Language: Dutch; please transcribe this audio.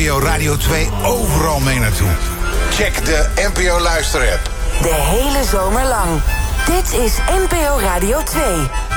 NPO Radio 2 overal mee naartoe. Check de NPO Luister-app. De hele zomer lang. Dit is NPO Radio 2.